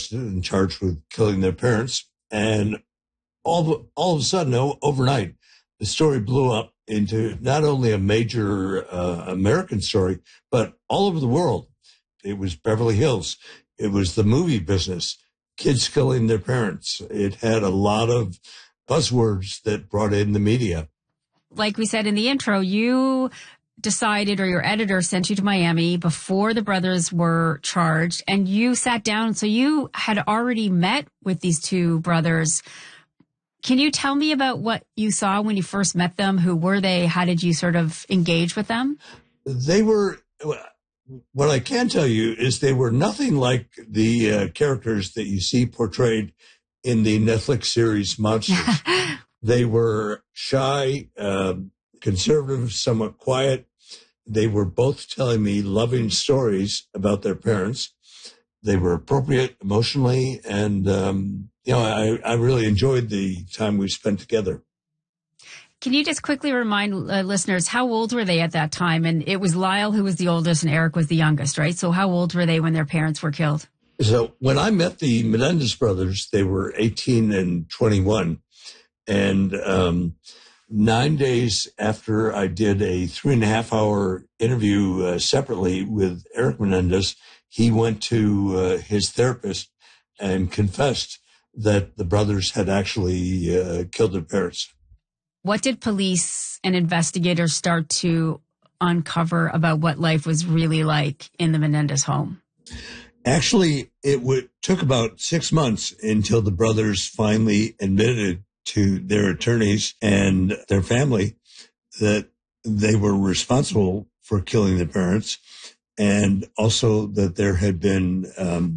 arrested and charged with killing their parents. And all of a sudden, overnight, the story blew up into not only a major American story, but all over the world. It was Beverly Hills. It was the movie business, kids killing their parents. It had a lot of buzzwords that brought in the media. Like we said in the intro, you decided, or your editor sent you to Miami before the brothers were charged, and you sat down. So you had already met with these two brothers. Can you tell me about what you saw when you first met them? Who were they? How did you sort of engage with them? They were, what I can tell you is they were nothing like the characters that you see portrayed in the Netflix series Monsters. They were shy, conservative, somewhat quiet. They were both telling me loving stories about their parents. They were appropriate emotionally, and I really enjoyed the time we spent together. Can you just quickly remind listeners, how old were they at that time? And it was Lyle who was the oldest and Eric was the youngest, right? So how old were they when their parents were killed? So when I met the Menendez brothers, they were 18 and 21. And 9 days after I did a 3.5-hour interview separately with Eric Menendez, he went to his therapist and confessed that the brothers had actually killed their parents. What did police and investigators start to uncover about what life was really like in the Menendez home? Actually, it took about 6 months until the brothers finally admitted to their attorneys and their family that they were responsible for killing their parents, and also that there had been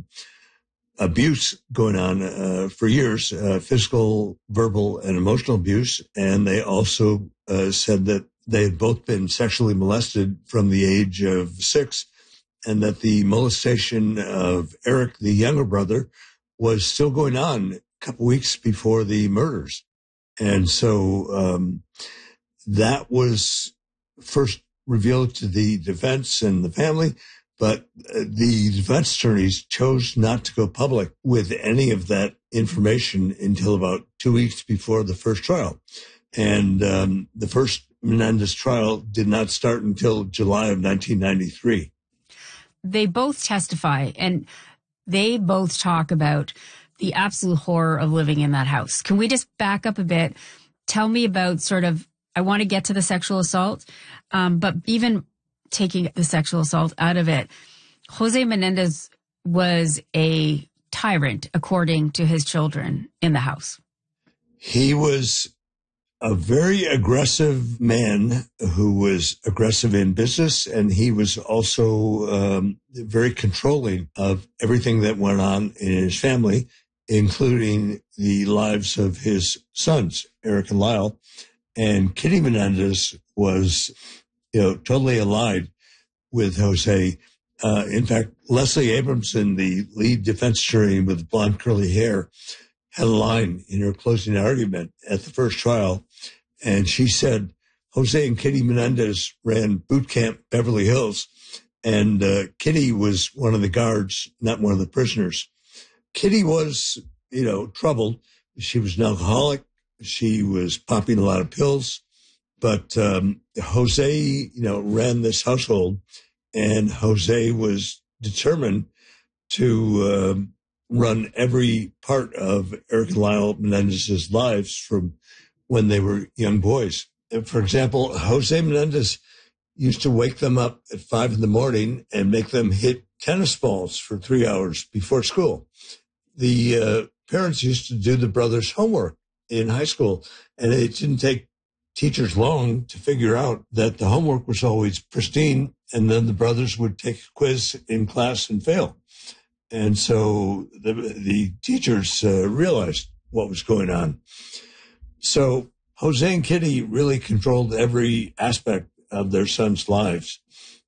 abuse going on for years, physical, verbal, and emotional abuse. And they also said that they had both been sexually molested from the age of 6, and that the molestation of Eric, the younger brother, was still going on a couple weeks before the murders. And so that was first revealed to the defense and the family, but the defense attorneys chose not to go public with any of that information until about 2 weeks before the first trial. And the first Menendez trial did not start until July of 1993. They both testify, and they both talk about the absolute horror of living in that house. Can we just back up a bit? Tell me about sort of, I want to get to the sexual assault, but even taking the sexual assault out of it, Jose Menendez was a tyrant, according to his children in the house. He was a very aggressive man who was aggressive in business, and he was also very controlling of everything that went on in his family, including the lives of his sons, Eric and Lyle. And Kitty Menendez was, totally allied with Jose. In fact, Leslie Abramson, the lead defense attorney with blonde curly hair, had a line in her closing argument at the first trial. And she said, Jose and Kitty Menendez ran boot camp Beverly Hills, and Kitty was one of the guards, not one of the prisoners. Kitty was, troubled. She was an alcoholic. She was popping a lot of pills. But Jose, ran this household, and Jose was determined to run every part of Eric and Lyle Menendez's lives from when they were young boys. And for example, Jose Menendez used to wake them up at 5 a.m. and make them hit tennis balls for 3 hours before school. The parents used to do the brothers' homework in high school, and it didn't take teachers long to figure out that the homework was always pristine, and then the brothers would take a quiz in class and fail. And so the teachers realized what was going on. So Jose and Kitty really controlled every aspect of their sons' lives.